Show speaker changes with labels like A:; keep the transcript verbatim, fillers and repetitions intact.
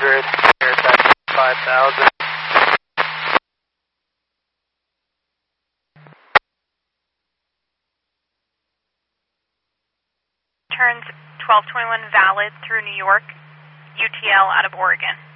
A: hundred, five thousand.
B: Turns twelve twenty-one valid through New York, U T L out of Oregon.